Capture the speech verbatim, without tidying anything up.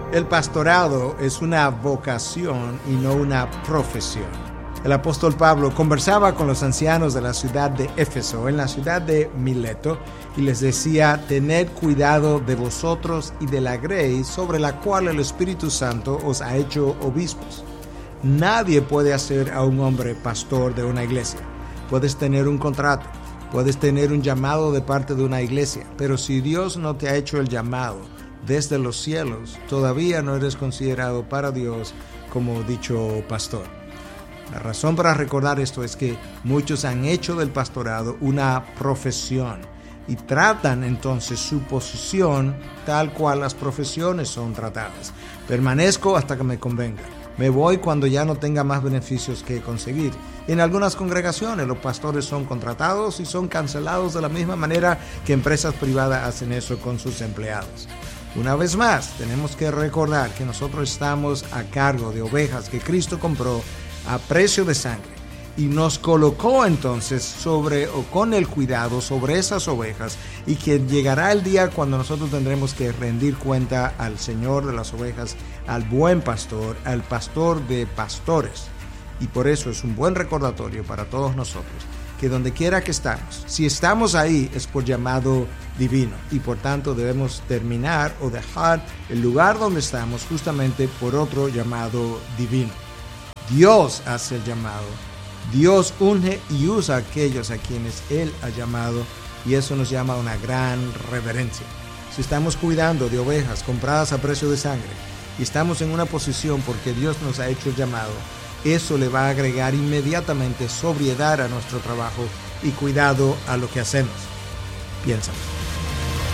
El pastorado es una vocación y no una profesión. El apóstol Pablo conversaba con los ancianos de la ciudad de Éfeso, en la ciudad de Mileto, y les decía: tened cuidado de vosotros y de la grey sobre la cual el Espíritu Santo os ha hecho obispos. Nadie puede hacer a un hombre pastor de una iglesia. Puedes tener un contrato, puedes tener un llamado de parte de una iglesia, pero si Dios no te ha hecho el llamado desde los cielos, todavía no eres considerado para Dios como dicho pastor. La razón para recordar esto es que muchos han hecho del pastorado una profesión y tratan entonces su posición tal cual las profesiones son tratadas. Permanezco hasta que me convenga. Me voy cuando ya no tenga más beneficios que conseguir. En algunas congregaciones los pastores son contratados y son cancelados de la misma manera que empresas privadas hacen eso con sus empleados. Una vez más, tenemos que recordar que nosotros estamos a cargo de ovejas que Cristo compró a precio de sangre y nos colocó entonces sobre o con el cuidado sobre esas ovejas, y que llegará el día cuando nosotros tendremos que rendir cuenta al Señor de las ovejas, al buen pastor, al pastor de pastores. Y por eso es un buen recordatorio para todos nosotros que donde quiera que estamos, si estamos ahí es por llamado divino, y por tanto debemos terminar o dejar el lugar donde estamos justamente por otro llamado divino. Dios hace el llamado, Dios unge y usa a aquellos a quienes Él ha llamado, y eso nos llama a una gran reverencia. Si estamos cuidando de ovejas compradas a precio de sangre y estamos en una posición porque Dios nos ha hecho el llamado, eso le va a agregar inmediatamente sobriedad a nuestro trabajo y cuidado a lo que hacemos. Piénsalo.